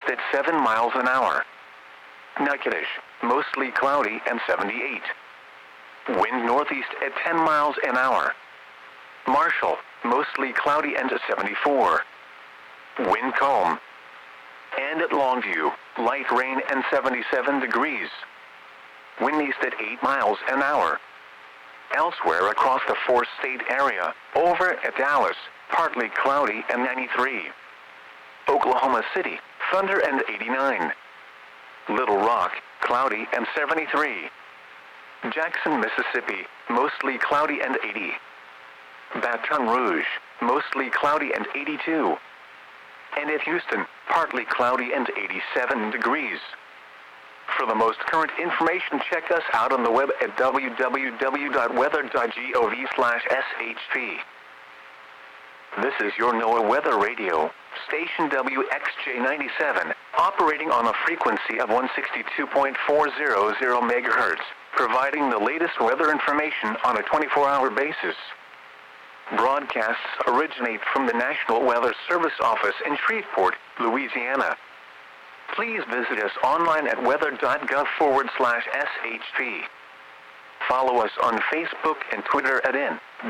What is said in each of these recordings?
at 7 miles an hour. Natchitoches, mostly cloudy and 78. Wind northeast at 10 miles an hour. Marshall, mostly cloudy and 74. Wind calm. And at Longview, light rain and 77 degrees. Wind east at 8 miles an hour. Elsewhere across the four-state area, over at Dallas, partly cloudy and 93. Oklahoma City, thunder and 89. Little Rock, cloudy and 73. Jackson, Mississippi, mostly cloudy and 80. Baton Rouge, mostly cloudy and 82. And at Houston, partly cloudy and 87 degrees. For the most current information, check us out on the web at www.weather.gov/shp. This is your NOAA Weather Radio, station WXJ97, operating on a frequency of 162.400 MHz, providing the latest weather information on a 24-hour basis. Broadcasts originate from the National Weather Service office in Shreveport, Louisiana. Please visit us online at weather.gov/shp. Follow us on Facebook and Twitter at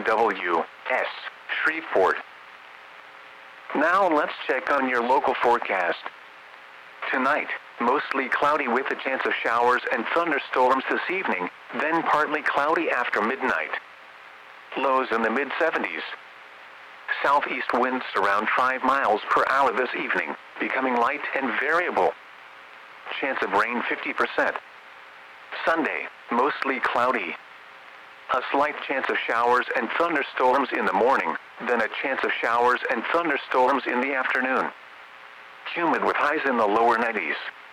NWS Shreveport. Now let's check on your local forecast. Tonight, mostly cloudy with a chance of showers and thunderstorms this evening, then partly cloudy after midnight. Lows in the mid-70s. Southeast winds around 5 miles per hour this evening, becoming light and variable. Chance of rain 50%. Sunday, mostly cloudy. A slight chance of showers and thunderstorms in the morning, then a chance of showers and thunderstorms in the afternoon. Humid with highs in the lower 90s.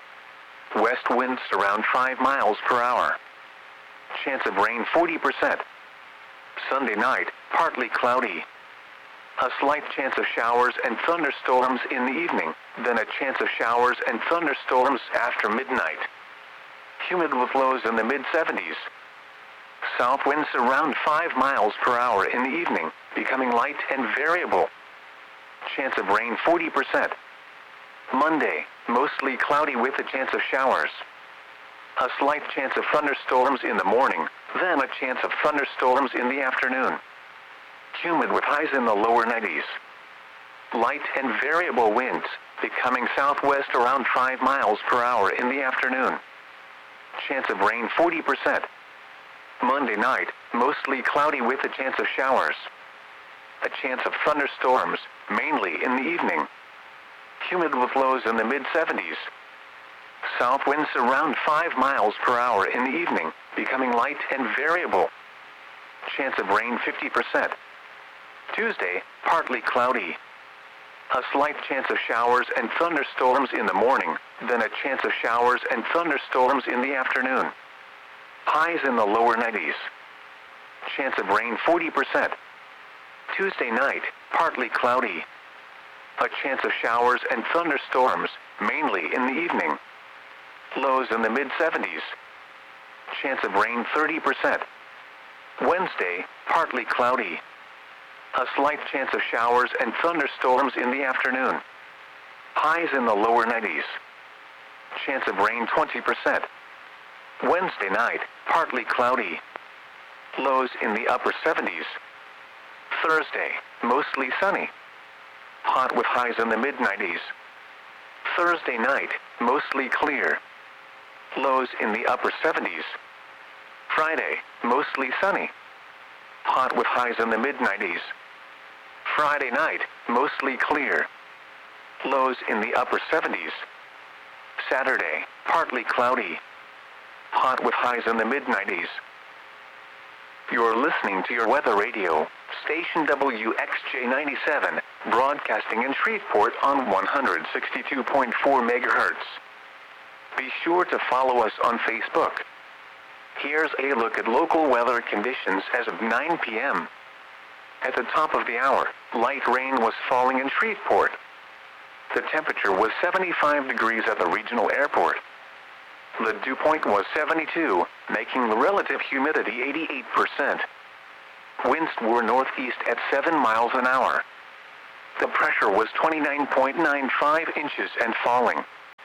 West winds around 5 miles per hour. Chance of rain 40%. Sunday night, partly cloudy. A slight chance of showers and thunderstorms in the evening, then a chance of showers and thunderstorms after midnight. Humid with lows in the mid-70s. South winds around 5 miles per hour in the evening, becoming light and variable. Chance of rain 40%. Monday, mostly cloudy with a chance of showers. A slight chance of thunderstorms in the morning, then a chance of thunderstorms in the afternoon. Humid with highs in the lower 90s. Light and variable winds, becoming southwest around 5 miles per hour in the afternoon. Chance of rain 40%. Monday night, mostly cloudy with a chance of showers. A chance of thunderstorms, mainly in the evening. Humid with lows in the mid-70s. South winds around 5 miles per hour in the evening, becoming light and variable. Chance of rain 50%. Tuesday, partly cloudy. A slight chance of showers and thunderstorms in the morning, then a chance of showers and thunderstorms in the afternoon. Highs in the lower 90s. Chance of rain 40%. Tuesday night, partly cloudy. A chance of showers and thunderstorms, mainly in the evening. Lows in the mid-70s. Chance of rain 30%. Wednesday, partly cloudy. A slight chance of showers and thunderstorms in the afternoon. Highs in the lower 90s. Chance of rain 20%. Wednesday night, partly cloudy. Lows in the upper 70s. Thursday, mostly sunny. Hot with highs in the mid-90s. Thursday night, mostly clear. Lows in the upper 70s. Friday, mostly sunny. Hot with highs in the mid-90s. Friday night, mostly clear. Lows in the upper 70s. Saturday, partly cloudy. Hot with highs in the mid-90s. You're listening to your weather radio, station WXJ97, broadcasting in Shreveport on 162.4 MHz. Be sure to follow us on Facebook. Here's a look at local weather conditions as of 9 p.m. At the top of the hour, light rain was falling in Shreveport. The temperature was 75 degrees at the regional airport. The dew point was 72, making the relative humidity 88%. Winds were northeast at 7 miles an hour. The pressure was 29.95 inches and falling.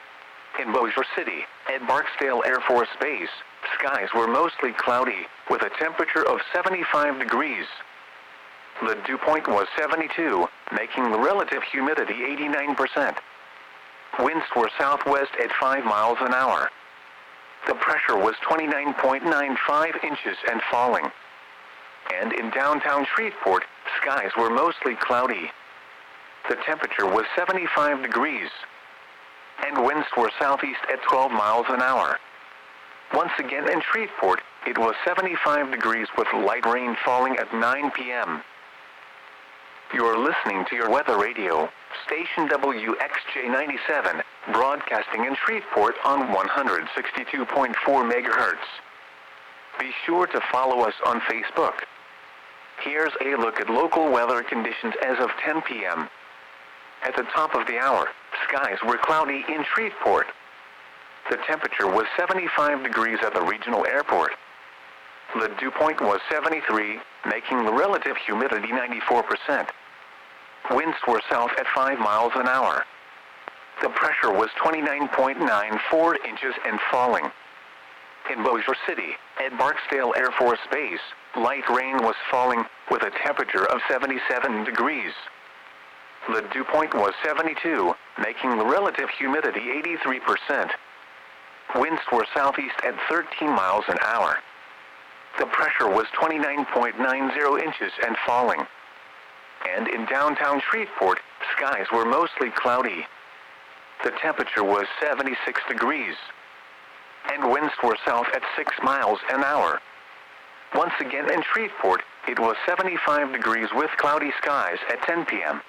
In Bossier City, at Barksdale Air Force Base, skies were mostly cloudy, with a temperature of 75 degrees. The dew point was 72, making the relative humidity 89%. Winds were southwest at 5 miles an hour. The pressure was 29.95 inches and falling. And in downtown Shreveport, skies were mostly cloudy. The temperature was 75 degrees. And winds were southeast at 12 miles an hour. Once again in Shreveport, it was 75 degrees with light rain falling at 9 p.m. You're listening to your weather radio, station WXJ97, broadcasting in Shreveport on 162.4 megahertz. Be sure to follow us on Facebook. Here's a look at local weather conditions as of 10 p.m. At the top of the hour, skies were cloudy in Shreveport. The temperature was 75 degrees at the regional airport. The dew point was 73, making the relative humidity 94%. Winds were south at 5 miles an hour. The pressure was 29.94 inches and falling. In Bossier City, at Barksdale Air Force Base, light rain was falling with a temperature of 77 degrees. The dew point was 72, making the relative humidity 83%. Winds were southeast at 13 miles an hour. The pressure was 29.90 inches and falling. And in downtown Shreveport, skies were mostly cloudy. The temperature was 76 degrees. And winds were south at 6 miles an hour. Once again in Shreveport, it was 75 degrees with cloudy skies at 10 p.m.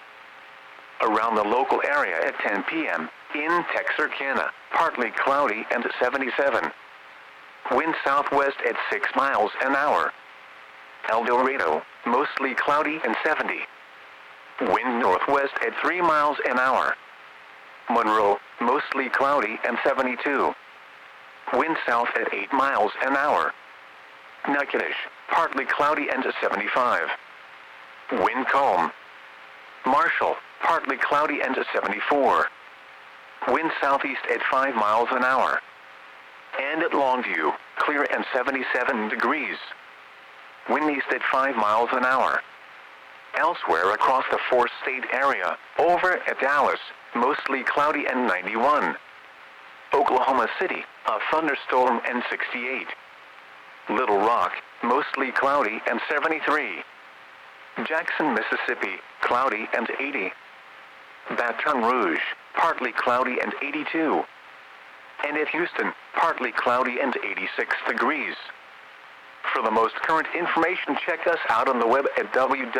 Around the local area at 10 p.m., in Texarkana, partly cloudy and 77. Wind southwest at 6 miles an hour. El Dorado, mostly cloudy and 70. Wind northwest at 3 miles an hour. Monroe, mostly cloudy and 72. Wind south at 8 miles an hour. Natchitoches, partly cloudy and 75. Wind calm. Marshall, partly cloudy and 74. Wind southeast at 5 miles an hour. And at Longview, clear and 77 degrees. Wind east at 5 miles an hour. Elsewhere across the four-state area, over at Dallas, mostly cloudy and 91. Oklahoma City, a thunderstorm and 68. Little Rock, mostly cloudy and 73. Jackson, Mississippi, cloudy and 80. Baton Rouge, partly cloudy and 82. And at Houston, partly cloudy and 86 degrees. For the most current information, check us out on the web at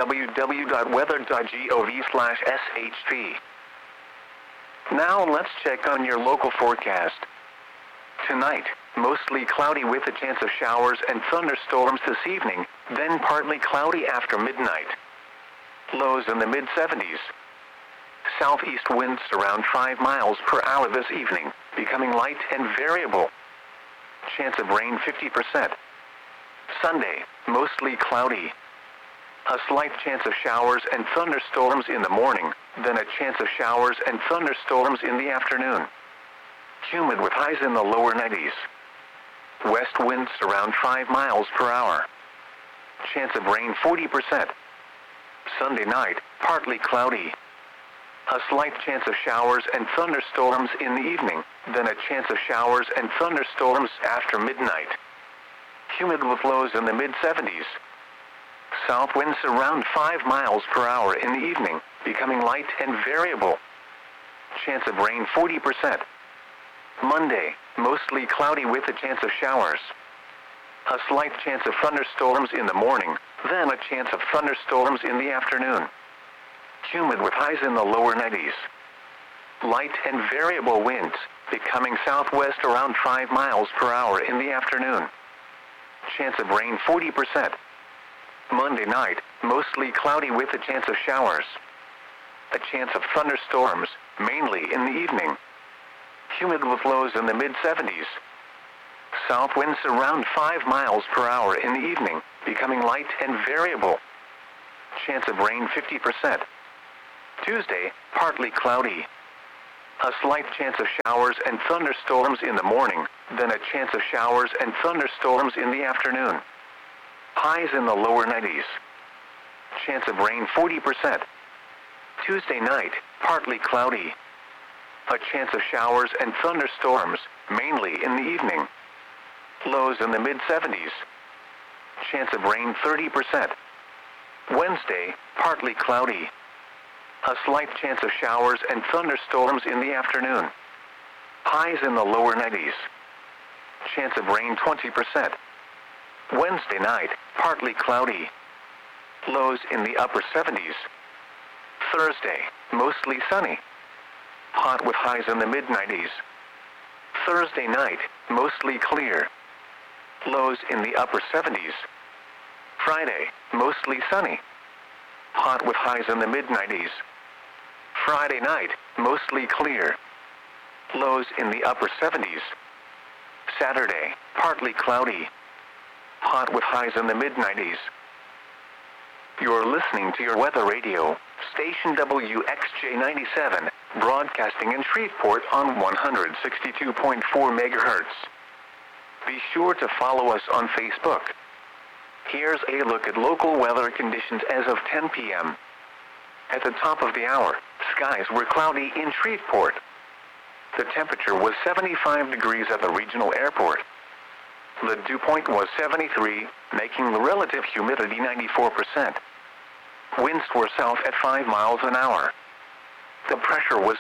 www.weather.gov/SHP. Now let's check on your local forecast. Tonight, mostly cloudy with a chance of showers and thunderstorms this evening, then partly cloudy after midnight. Lows in the mid-70s. Southeast winds around 5 miles per hour this evening, becoming light and variable. Chance of rain 50%. Sunday, mostly cloudy. A slight chance of showers and thunderstorms in the morning, then a chance of showers and thunderstorms in the afternoon. Humid with highs in the lower 90s. West winds around 5 miles per hour. Chance of rain 40%. Sunday night, partly cloudy. A slight chance of showers and thunderstorms in the evening, then a chance of showers and thunderstorms after midnight. Humid with lows in the mid-70s. South winds around 5 miles per hour in the evening, becoming light and variable. Chance of rain 40%. Monday, mostly cloudy with a chance of showers. A slight chance of thunderstorms in the morning, then a chance of thunderstorms in the afternoon. Humid with highs in the lower 90s. Light and variable winds, becoming southwest around 5 miles per hour in the afternoon. Chance of rain 40%. Monday night, mostly cloudy with a chance of showers. A chance of thunderstorms, mainly in the evening. Humid with lows in the mid-70s. South winds around 5 miles per hour in the evening, becoming light and variable. Chance of rain 50%. Tuesday, partly cloudy. A slight chance of showers and thunderstorms in the morning, then a chance of showers and thunderstorms in the afternoon. Highs in the lower 90s. Chance of rain 40%. Tuesday night, partly cloudy. A chance of showers and thunderstorms, mainly in the evening. Lows in the mid-70s. Chance of rain 30%. Wednesday, partly cloudy. A slight chance of showers and thunderstorms in the afternoon. Highs in the lower 90s. Chance of rain 20%. Wednesday night, partly cloudy. Lows in the upper 70s. Thursday, mostly sunny. Hot with highs in the mid-90s. Thursday night, mostly clear. Lows in the upper 70s. Friday, mostly sunny. Hot with highs in the mid-90s. Friday night, mostly clear. Lows in the upper 70s. Saturday, partly cloudy. Hot with highs in the mid-90s. You're listening to your weather radio, station WXJ97, broadcasting in Shreveport on 162.4 megahertz. Be sure to follow us on Facebook. Here's a look at local weather conditions as of 10 p.m. At the top of the hour, skies were cloudy in Shreveport. The temperature was 75 degrees at the regional airport. The dew point was 73, making the relative humidity 94%. Winds were south at 5 miles an hour. The pressure was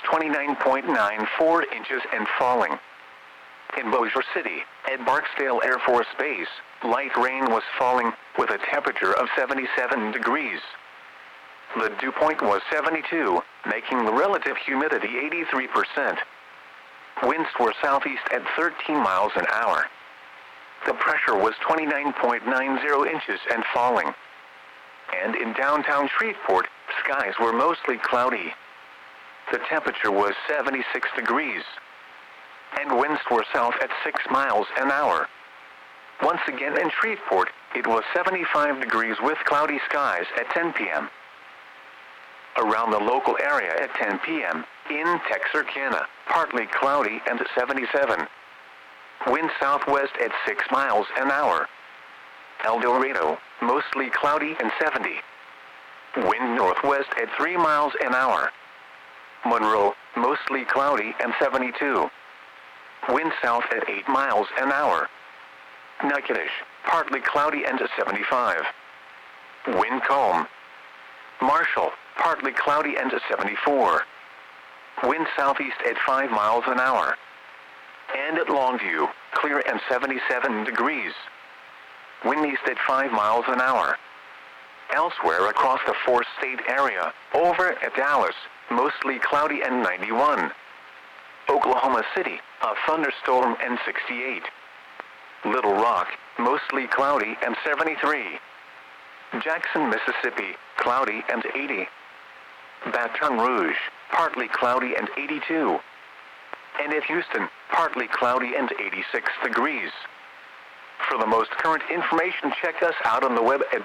29.94 inches and falling. In Bossier City, at Barksdale Air Force Base, light rain was falling with a temperature of 77 degrees. The dew point was 72, making the relative humidity 83%. Winds were southeast at 13 miles an hour. The pressure was 29.90 inches and falling. And in downtown Shreveport, skies were mostly cloudy. The temperature was 76 degrees. And winds were south at 6 miles an hour. Once again in Shreveport, it was 75 degrees with cloudy skies at 10 p.m. Around the local area at 10 p.m., in Texarkana, partly cloudy and 77. Wind southwest at 6 miles an hour. El Dorado, mostly cloudy and 70. Wind northwest at 3 miles an hour. Monroe, mostly cloudy and 72. Wind south at 8 miles an hour. Natchitoches, partly cloudy and 75. Wind calm. Marshall, partly cloudy and 74. Wind southeast at 5 miles an hour. And at Longview, clear and 77 degrees. Wind east at 5 miles an hour. Elsewhere across the four-state area, over at Dallas, mostly cloudy and 91. Oklahoma City, a thunderstorm and 68. Little Rock, mostly cloudy and 73. Jackson, Mississippi, cloudy and 80. Baton Rouge, partly cloudy and 82. And at Houston, partly cloudy and 86 degrees. For the most current information, check us out on the web at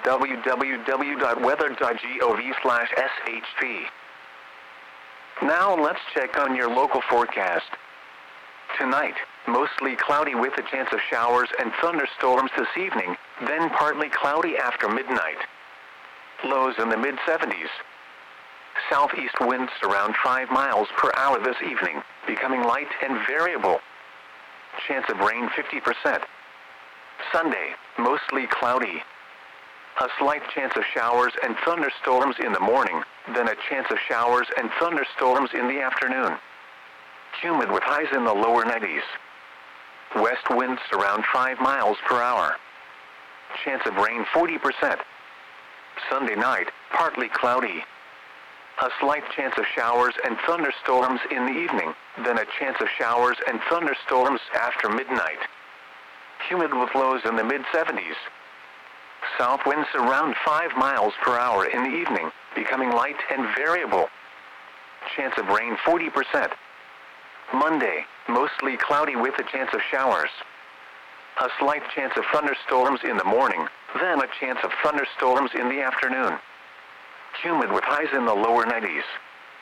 www.weather.gov/shp. Now let's check on your local forecast. Tonight, mostly cloudy with a chance of showers and thunderstorms this evening, then partly cloudy after midnight. Lows in the mid-70s. Southeast winds around 5 miles per hour this evening, becoming light and variable. Chance of rain 50%. Sunday, mostly cloudy. A slight chance of showers and thunderstorms in the morning, then a chance of showers and thunderstorms in the afternoon. Humid with highs in the lower 90s. West winds around 5 miles per hour. Chance of rain 40%. Sunday night, partly cloudy. A slight chance of showers and thunderstorms in the evening, then a chance of showers and thunderstorms after midnight. Humid with lows in the mid-70s. South winds around 5 miles per hour in the evening, becoming light and variable. Chance of rain 40%. Monday, mostly cloudy with a chance of showers. A slight chance of thunderstorms in the morning, then a chance of thunderstorms in the afternoon. Humid with highs in the lower 90s.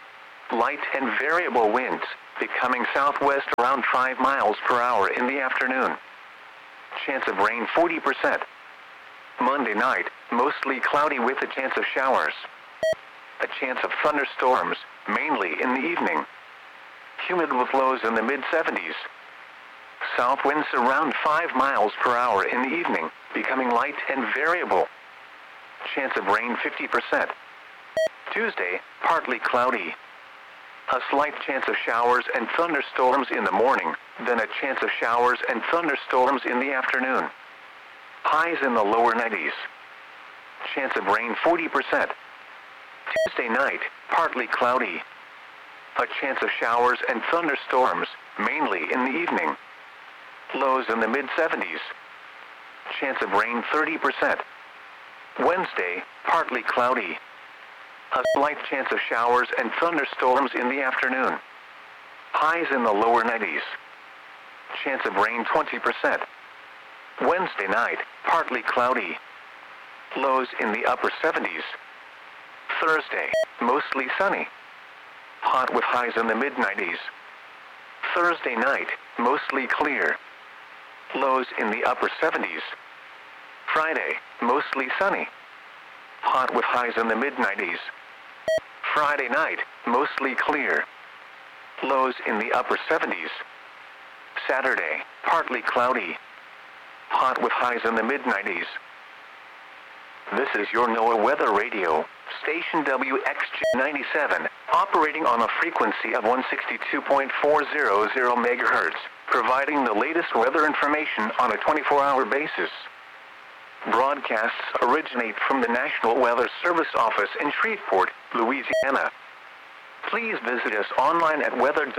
light and variable winds, becoming southwest around 5 miles per hour in the afternoon. Chance of rain 40%. Monday night, mostly cloudy with a chance of showers. A chance of thunderstorms, mainly in the evening. Humid with lows in the mid-70s. South winds around 5 miles per hour in the evening, becoming light and variable. Chance of rain 50%. Tuesday, partly cloudy. A slight chance of showers and thunderstorms in the morning, then a chance of showers and thunderstorms in the afternoon. Highs in the lower 90s. Chance of rain 40%. Tuesday night, partly cloudy. A chance of showers and thunderstorms, mainly in the evening. Lows in the mid-70s. Chance of rain 30%. Wednesday, partly cloudy. A slight chance of showers and thunderstorms in the afternoon. Highs in the lower 90s. Chance of rain 20%. Wednesday night, partly cloudy. Lows in the upper 70s. Thursday, mostly sunny. Hot with highs in the mid-90s. Thursday night, mostly clear. Lows in the upper 70s. Friday, mostly sunny. Hot with highs in the mid-90s. Friday night, mostly clear. Lows in the upper 70s. Saturday, partly cloudy. Hot with highs in the mid-90s. This is your NOAA Weather Radio, station WXJ97, operating on a frequency of 162.400 MHz, providing the latest weather information on a 24-hour basis. Broadcasts originate from the National Weather Service office in Shreveport, Louisiana. Please visit us online at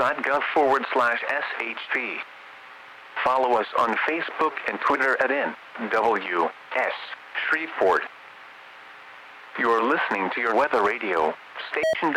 weather.gov/SHP. Follow us on Facebook and Twitter at NWS Shreveport. You're listening to your weather radio, station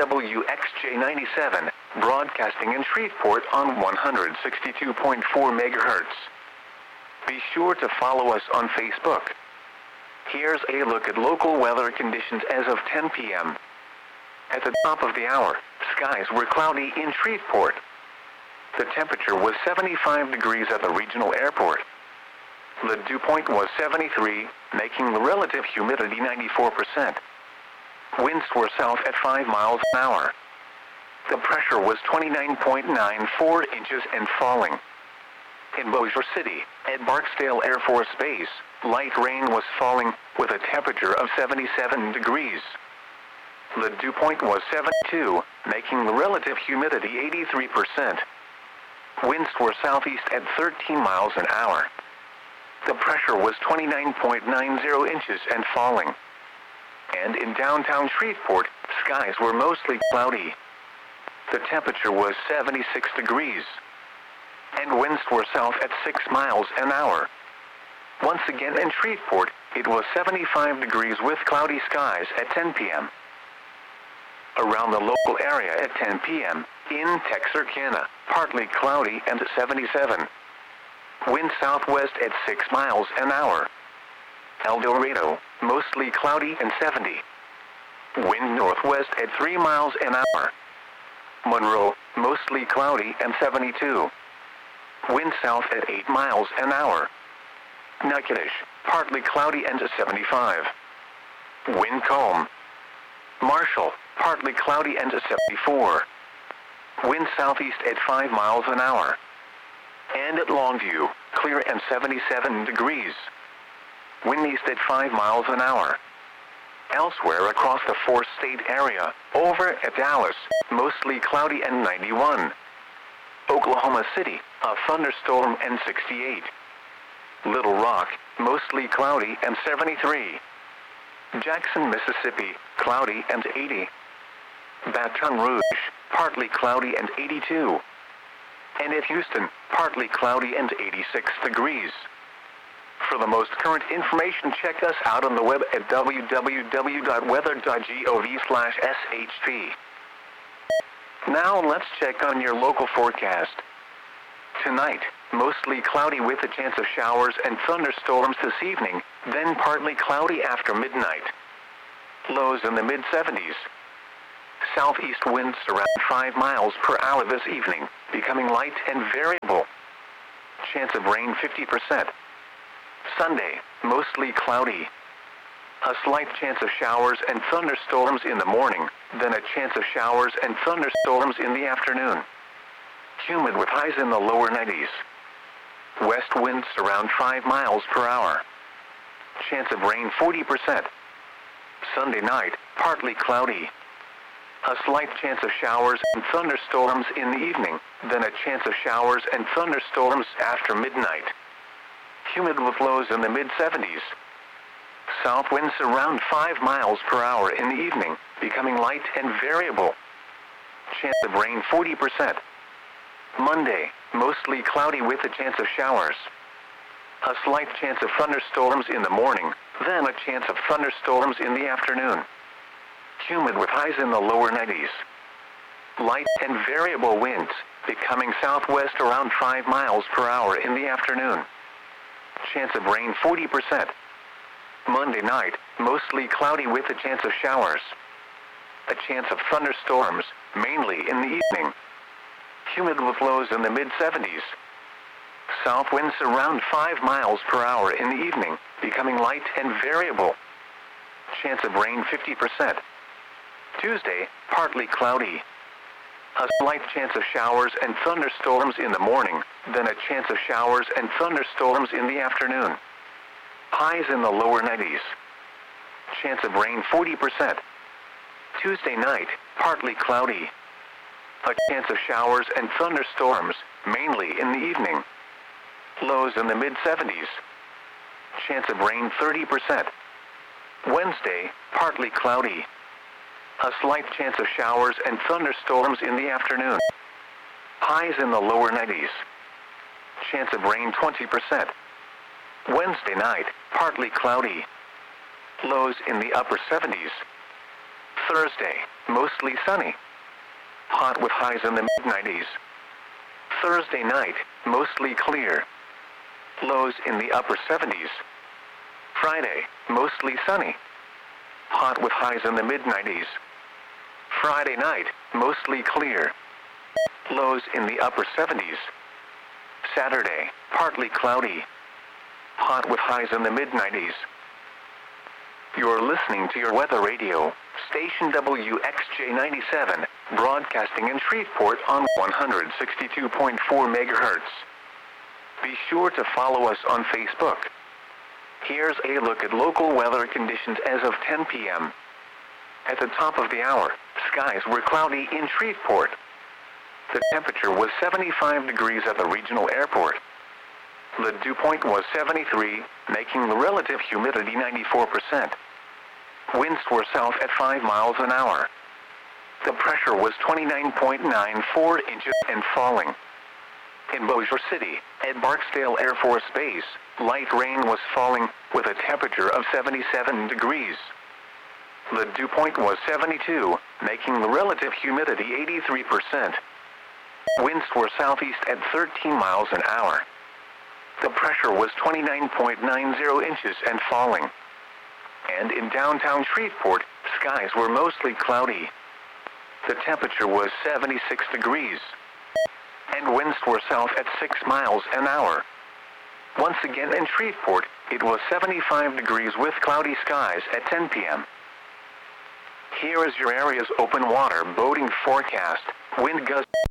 WXJ97, broadcasting in Shreveport on 162.4 MHz. Be sure to follow us on Facebook. Here's a look at local weather conditions as of 10 p.m. At the top of the hour, skies were cloudy in Shreveport. The temperature was 75 degrees at the regional airport. The dew point was 73, making the relative humidity 94%. Winds were south at 5 miles an hour. The pressure was 29.94 inches and falling. In Bossier City, at Barksdale Air Force Base, light rain was falling with a temperature of 77 degrees. The dew point was 72, making the relative humidity 83%. Winds were southeast at 13 miles an hour. The pressure was 29.90 inches and falling. And in downtown Shreveport, skies were mostly cloudy. The temperature was 76 degrees. And winds were south at 6 miles an hour. Once again in Shreveport, it was 75 degrees with cloudy skies at 10 p.m. Around the local area at 10 p.m., in Texarkana, partly cloudy and 77. Wind southwest at 6 miles an hour. El Dorado, mostly cloudy and 70. Wind northwest at 3 miles an hour. Monroe, mostly cloudy and 72. Wind south at 8 miles an hour. Natchitoches, partly cloudy and 75. Wind calm. Marshall, partly cloudy and 74. Wind southeast at 5 miles an hour. And at Longview, clear and 77 degrees. Wind east at 5 miles an hour. Elsewhere across the four-state area, over at Dallas, mostly cloudy and 91. Oklahoma City, a thunderstorm and 68. Little Rock, mostly cloudy and 73. Jackson, Mississippi, cloudy and 80. Baton Rouge, partly cloudy and 82. And at Houston, partly cloudy and 86 degrees. For the most current information, check us out on the web at www.weather.gov/SHP. Now let's check on your local forecast. Tonight, mostly cloudy with a chance of showers and thunderstorms this evening, then partly cloudy after midnight. Lows in the mid-70s. Southeast winds around 5 miles per hour this evening, becoming light and variable. Chance of rain 50%. Sunday, mostly cloudy. A slight chance of showers and thunderstorms in the morning, then a chance of showers and thunderstorms in the afternoon. Humid with highs in the lower 90s. West winds around 5 miles per hour. Chance of rain 40%. Sunday night, partly cloudy. A slight chance of showers and thunderstorms in the evening, then a chance of showers and thunderstorms after midnight. Humid with lows in the mid-70s. South winds around 5 miles per hour in the evening, becoming light and variable. Chance of rain 40%. Monday, mostly cloudy with a chance of showers. A slight chance of thunderstorms in the morning, then a chance of thunderstorms in the afternoon. Humid with highs in the lower 90s. Light and variable winds, becoming southwest around 5 miles per hour in the afternoon. Chance of rain 40%. Monday night, mostly cloudy with a chance of showers. A chance of thunderstorms, mainly in the evening. Humid with lows in the mid-70s. South winds around 5 miles per hour in the evening, becoming light and variable. Chance of rain 50%. Tuesday, partly cloudy. A slight chance of showers and thunderstorms in the morning, then a chance of showers and thunderstorms in the afternoon. Highs in the lower 90s. Chance of rain 40%. Tuesday night, partly cloudy. A chance of showers and thunderstorms, mainly in the evening. Lows in the mid-70s. Chance of rain 30%. Wednesday, partly cloudy. A slight chance of showers and thunderstorms in the afternoon. Highs in the lower 90s. Chance of rain 20%. Wednesday night, partly cloudy. Lows in the upper 70s. Thursday, mostly sunny. Hot with highs in the mid-90s. Thursday night, mostly clear. Lows in the upper 70s. Friday, mostly sunny. Hot with highs in the mid-90s. Friday night, mostly clear. Lows in the upper 70s. Saturday, partly cloudy. Hot with highs in the mid-90s. You're listening to your weather radio, station WXJ97, broadcasting in Shreveport on 162.4 megahertz. Be sure to follow us on Facebook. Here's a look at local weather conditions as of 10 p.m. At the top of the hour, skies were cloudy in Shreveport. The temperature was 75 degrees at the regional airport. The dew point was 73, making the relative humidity 94%. Winds were south at 5 miles an hour. The pressure was 29.94 inches and falling. In Bossier City, at Barksdale Air Force Base, light rain was falling with a temperature of 77 degrees. The dew point was 72, making the relative humidity 83%. Winds were southeast at 13 miles an hour. The pressure was 29.90 inches and falling. And in downtown Shreveport, skies were mostly cloudy. The temperature was 76 degrees. And winds were south at 6 miles an hour. Once again in Shreveport, it was 75 degrees with cloudy skies at 10 p.m. Here is your area's open water boating forecast. Wind gusts